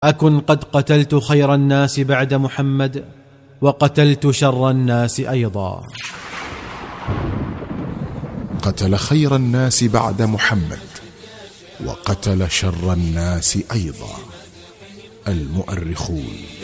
أكن قد قتلت خير الناس بعد محمد، وقتلت شر الناس أيضا. قتل خير الناس بعد محمد، وقتل شر الناس أيضا. المؤرخون.